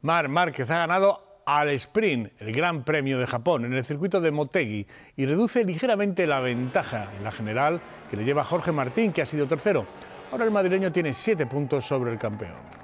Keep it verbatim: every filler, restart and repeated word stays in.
Marc Márquez ha ganado al sprint, el Gran Premio de Japón, en el circuito de Motegi, y reduce ligeramente la ventaja en la general que le lleva Jorge Martín, que ha sido tercero. Ahora el madrileño tiene siete puntos sobre el campeón.